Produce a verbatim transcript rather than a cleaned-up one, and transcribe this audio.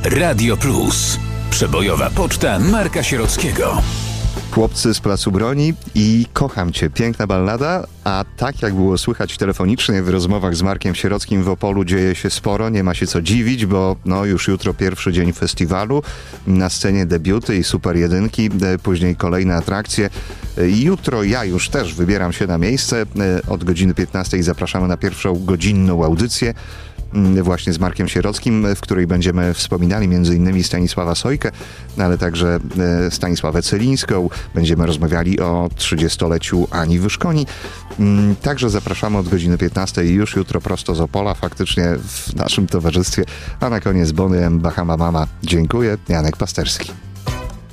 Radio Plus. Przebojowa poczta Marka Sierockiego. Chłopcy z Placu Broni i Kocham Cię. Piękna ballada, a tak jak było słychać telefonicznie w rozmowach z Markiem Sierockim w Opolu, dzieje się sporo, nie ma się co dziwić, bo no już jutro pierwszy dzień festiwalu, na scenie debiuty i super jedynki, później kolejne atrakcje. Jutro ja już też wybieram się na miejsce. Od godziny piętnastej zapraszamy na pierwszą godzinną audycję właśnie z Markiem Sierockim, w której będziemy wspominali między innymi Stanisława Sojkę, ale także Stanisławę Celińską. Będziemy rozmawiali o trzydziestoleciu Ani Wyszkoni. Także zapraszamy od godziny piętnastej już jutro prosto z Opola, faktycznie w naszym towarzystwie. A na koniec Boney M. Bahama Mama. Dziękuję. Janek Pasterski.